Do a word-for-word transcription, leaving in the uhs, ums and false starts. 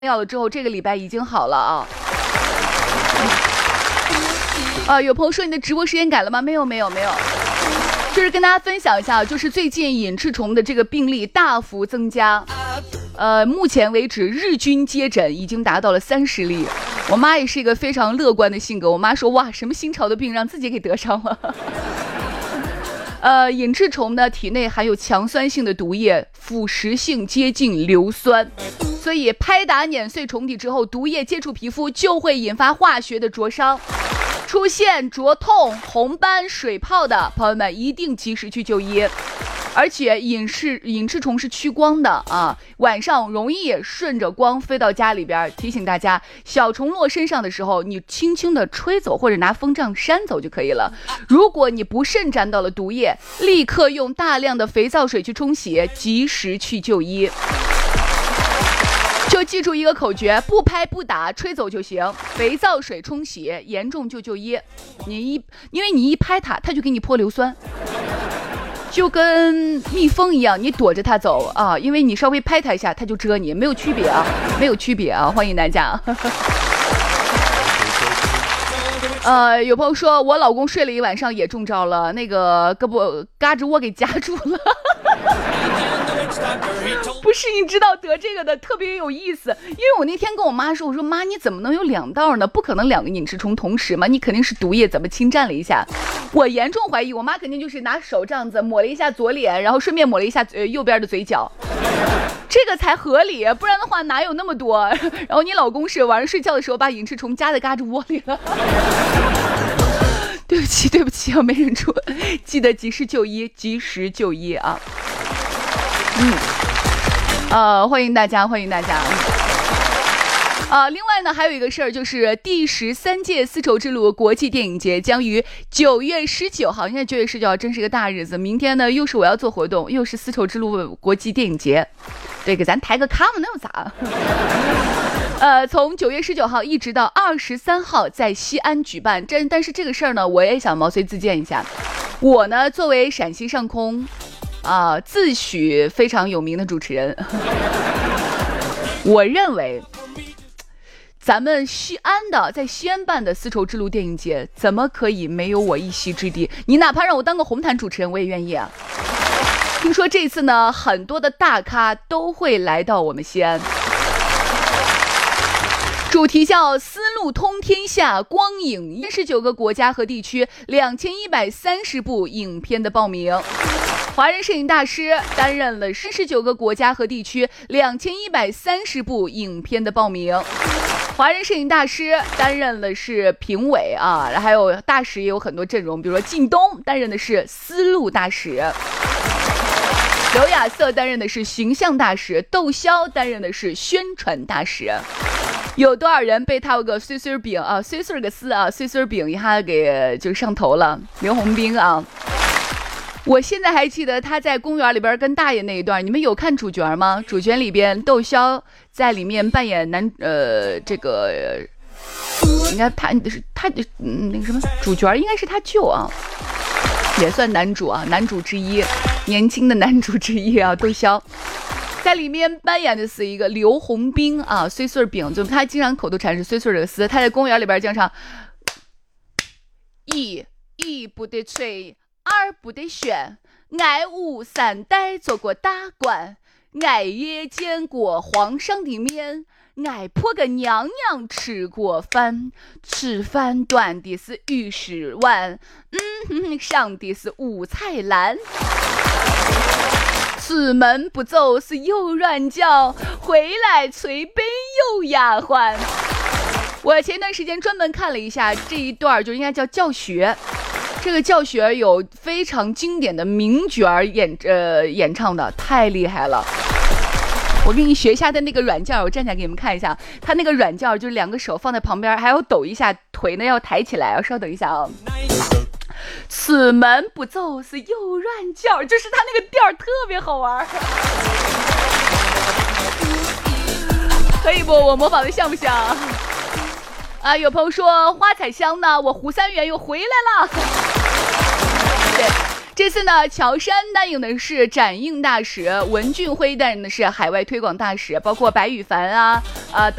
药了之后，这个礼拜已经好了啊。啊，有朋友说你的直播时间改了吗？没有，没有，没有。就是跟大家分享一下，就是最近隐翅虫的这个病例大幅增加，呃，目前为止日均接诊已经达到了三十例。我妈也是一个非常乐观的性格，我妈说哇，什么新潮的病让自己给得上了。呃，隐翅虫呢，体内含有强酸性的毒液，腐蚀性接近硫酸，所以拍打碾碎虫体之后，毒液接触皮肤就会引发化学的灼伤，出现灼痛、红斑、水泡的朋友们一定及时去就医。而且隐翅隐翅虫是趋光的啊，晚上容易顺着光飞到家里边。提醒大家，小虫落身上的时候，你轻轻的吹走或者拿风这样扇走就可以了。如果你不慎沾到了毒液，立刻用大量的肥皂水去冲洗，及时去就医。就记住一个口诀：不拍不打，吹走就行。肥皂水冲洗，严重就就医。你一因为你一拍它，它就给你泼硫酸。就跟蜜蜂一样，你躲着它走啊，因为你稍微拍它一下，它就蛰你，没有区别啊，没有区别啊，欢迎大家。呃，有朋友说我老公睡了一晚上也中招了，那个胳膊嘎吱窝给夹住了。不是，你知道得这个的特别有意思，因为我那天跟我妈说，我说妈，你怎么能有两道呢？不可能两个隐翅虫同时嘛，你肯定是毒液怎么侵占了一下。我严重怀疑我妈肯定就是拿手这样子抹了一下左脸，然后顺便抹了一下、呃、右边的嘴角，这个才合理，不然的话哪有那么多？然后你老公是晚上睡觉的时候把隐翅虫夹在嘎吱窝里了。对不起对不起啊，没忍住，记得及时就医，及时就医啊。嗯，呃，欢迎大家，欢迎大家。啊，另外呢，还有一个事儿，就是第十三届丝绸之路国际电影节将于九月十九号，现在九月十九号真是个大日子。明天呢，又是我要做活动，又是丝绸之路国际电影节，对，给咱抬个咖嘛，那又咋？呃，从九月十九号一直到二十三号在西安举办。但但是这个事儿呢，我也想毛遂自荐一下。我呢，作为陕西上空啊、呃，自诩非常有名的主持人，我认为咱们西安的在西安办的丝绸之路电影节，怎么可以没有我一席之地？你哪怕让我当个红毯主持人，我也愿意啊。听说这次呢，很多的大咖都会来到我们西安。主题叫丝路通天下，光影三十九个国家和地区，两千一百三十部影片的报名。华人摄影大师担任了三十九个国家和地区，两千一百三十部影片的报名。华人摄影大师担任了是评委啊，还有大使也有很多阵容，比如说靳东担任的是丝路大使，刘亚瑟担任的是形象大使，窦骁担任的是宣传大使。有多少人被他有个碎碎饼啊，碎碎个丝啊，碎碎饼一下给就上头了？刘洪兵啊，我现在还记得他在公园里边跟大爷那一段，你们有看主角吗？主角里边窦骁在里面扮演男呃这个应该他是他的嗯那个什么主角应该是他舅啊，也算男主啊，男主之一，年轻的男主之一啊，窦骁。在里面扮演的是一个刘洪兵啊，碎碎饼，就他经常口头禅是碎碎的丝。他在公园里边经常一一不得吹，二不得选，俺五三代做过大官，俺也见过皇上的面，俺婆个娘娘吃过饭，吃饭端的是御史碗，嗯，上的是五彩篮。出门不走是有软脚，回来捶背有丫鬟。我前段时间专门看了一下这一段，就应该叫教学。这个教学有非常经典的名角演呃演唱的，太厉害了。我给你学一下的那个软教，我站起来给你们看一下。他那个软教就是两个手放在旁边，还要抖一下，腿呢要抬起来。稍等一下啊。此门不走是有软教，就是他那个调特别好玩。可以不？我模仿的像不像？啊，有朋友说花彩香呢，我胡三元又回来了。对， 这次呢，乔杉担任的是展映大使，文俊辉担任的是海外推广大使，包括白羽凡啊啊。呃